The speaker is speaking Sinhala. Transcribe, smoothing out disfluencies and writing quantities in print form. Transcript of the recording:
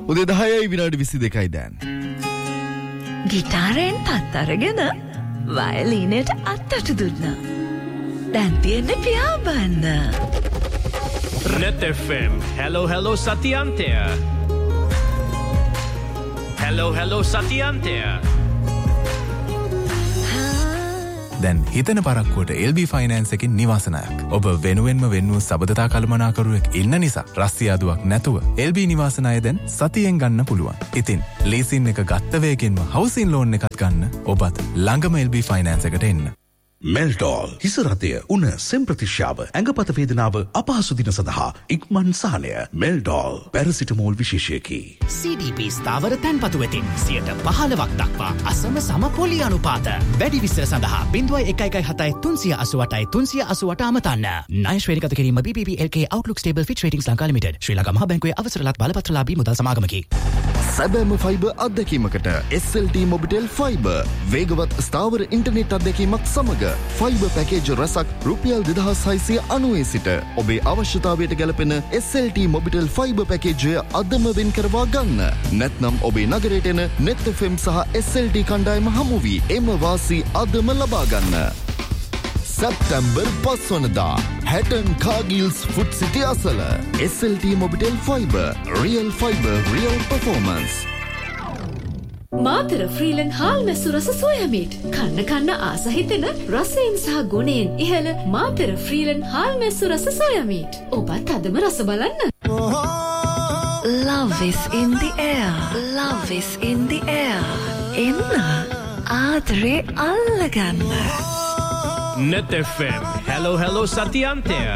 උදේ 10යි විනාඩි 22යි දැන්. ගිටාරෙන් පත් අරගෙන වයලීනයට අත්තට දුන්නා. දැන් තියෙන්නේ පියාඹන්න. Net FM. Hello Satyantya. Hello Satyantya. දැන් හිතන පරක්කුවට LB ෆයිනෑන්ස් එකෙන් නිවාස ණයක්. ඔබ වෙනුවෙන්ම වෙන්නු සබඳතා කළමනාකරුවෙක් ඉන්න නිසා රස්තියාදුවක් නැතුව LB නිවාස ණය දැන් සතියෙන් ගන්න පුළුවන්. ඉතින් ලීසින් එක ගත්ත වේගෙන්ම හවුසින් ලෝන් එකක් ගන්න ඔබත් ළඟම LB ෆයිනෑන්ස් එකට එන්න. මෙල්ටෝල් හිසරතය උණ සෙම්ප්‍රතිශ්‍යාව ඇඟපත වේදනාව අපහසු දින සඳහා ඉක්මන් සහනය මෙල්ටෝල් පැරසිටමෝල් විශේෂයකි. CDP ස්ථාවර තැන්පතු වෙතින් 15% දක්වා අසම සම පොලි අනුපාත වැඩි විස්තර සඳහා 0117 අමතන්න. ණය ශ්‍රේණිගත කිරීම BBBLK Outlook Stable Fitch Ratings Lanka Limited ශ්‍රී ලංකා මහ බැංකුවේ අවසරලත් බලපත්‍රලාභී මුදල් සමාගමකි. සැබෑම ෆයිබර් අත්දැකීමකට SLT Mobitel Fiber වේගවත් ස්ථාවර ඉන්ටර්නෙට් අත්දැකීමක් සමග ෆයිබර් පැකේජ් රසක් රුපියල් 2690 සිට ඔබේ අවශ්‍යතාවයට ගැලපෙන SLT Mobitel Fiber පැකේජය අදම වෙන් කරවා ගන්න. නැත්නම් ඔබේ නගරයට එන Net FM සහ SLT කණ්ඩායම හමු වී එම වාසි අදම ලබා ගන්න. සැප්තැම්බර් 5 වනදා හැටන් කාගිල්ස් ෆුඩ් සිටි අසල SLT Mobitel Fiber Real Fiber Real Performance. Matara ෆ්‍රීලන් හාල් මැස්සු රස සෝයා මීට් කන්න ආස හිතෙන රසයෙන් සහ ගුණයෙන් ඉහළ මාතර ෆ්‍රීලන් හාල් මැස්සු රස සෝයා මීට්. ඔබත් අදම රස බලන්න. Love is in the air. Love is in the air. එන්න ආදරේ අල්ලගන්න. Net FM. Hello Satyantya.